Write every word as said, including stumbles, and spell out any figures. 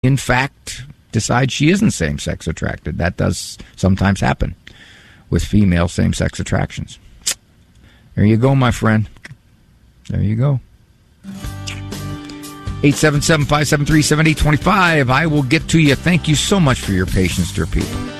in fact, decides she isn't same-sex attracted. That does sometimes happen with female same-sex attractions. There you go, my friend. There you go. eight seven seven, five seven three, seven eight two five. I will get to you. Thank you so much for your patience, dear people.